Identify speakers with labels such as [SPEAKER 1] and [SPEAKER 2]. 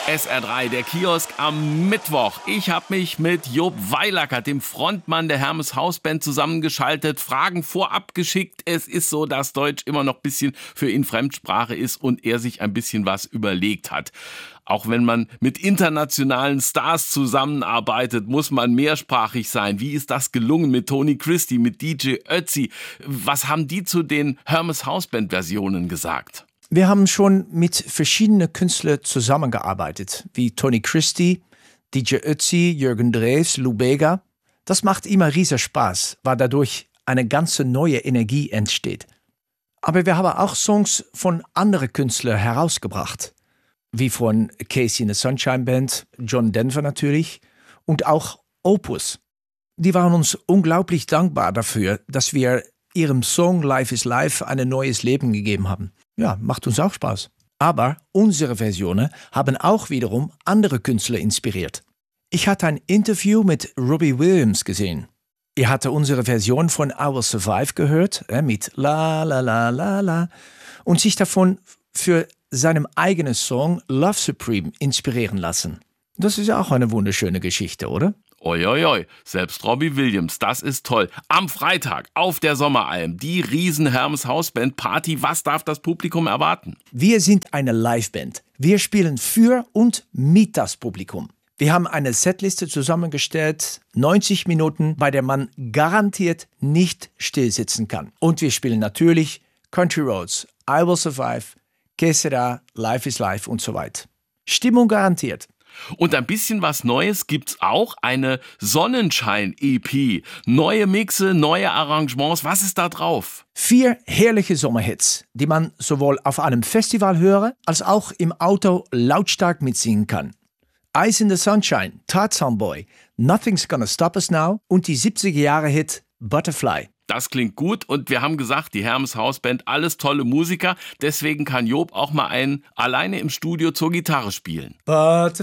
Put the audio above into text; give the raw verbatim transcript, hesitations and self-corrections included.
[SPEAKER 1] S R drei, der Kiosk am Mittwoch. Ich habe mich mit Joop Weilackert, dem Frontmann der Hermes Hausband, zusammengeschaltet, Fragen vorab geschickt. Es ist so, dass Deutsch immer noch ein bisschen für ihn Fremdsprache ist und er sich ein bisschen was überlegt hat. Auch wenn man mit internationalen Stars zusammenarbeitet, muss man mehrsprachig sein. Wie ist das gelungen mit Tony Christie, mit D J Ötzi? Was haben die zu den Hermes Hausband-Versionen gesagt?
[SPEAKER 2] Wir haben schon mit verschiedenen Künstlern zusammengearbeitet, wie Tony Christie, D J Ötzi, Jürgen Drews, Lou Bega. Das macht immer riesen Spaß, weil dadurch eine ganze neue Energie entsteht. Aber wir haben auch Songs von anderen Künstlern herausgebracht, wie von Casey and the Sunshine Band, John Denver natürlich und auch Opus. Die waren uns unglaublich dankbar dafür, dass wir ihrem Song Life is Life ein neues Leben gegeben haben. Ja, macht uns auch Spaß. Aber unsere Versionen haben auch wiederum andere Künstler inspiriert. Ich hatte ein Interview mit Robbie Williams gesehen. Er hatte unsere Version von I Will Survive gehört, äh, mit La La La La La, und sich davon für seinen eigenen Song Love Supreme inspirieren lassen. Das ist ja auch eine wunderschöne Geschichte, oder?
[SPEAKER 1] Oi, selbst Robbie Williams, das ist toll. Am Freitag auf der Sommeralm, die riesen Hermes Hausband Party. Was darf das Publikum erwarten?
[SPEAKER 2] Wir sind eine Liveband. Wir spielen für und mit das Publikum. Wir haben eine Setliste zusammengestellt, neunzig Minuten, bei der man garantiert nicht stillsitzen kann. Und wir spielen natürlich Country Roads, I Will Survive, Que Sera, Life is Life und so weiter. Stimmung garantiert.
[SPEAKER 1] Und ein bisschen was Neues gibt's auch, eine Sonnenschein-E P. Neue Mixe, neue Arrangements, was ist da drauf?
[SPEAKER 2] Vier herrliche Sommerhits, die man sowohl auf einem Festival hören, als auch im Auto lautstark mitsingen kann. Eyes in the Sunshine, Tarzan Boy, Nothing's Gonna Stop Us Now und die siebziger-Jahre-Hit Butterfly.
[SPEAKER 1] Das klingt gut und wir haben gesagt, die Hermes Hausband, alles tolle Musiker. Deswegen kann Joop auch mal einen alleine im Studio zur Gitarre spielen.
[SPEAKER 2] Butterfly.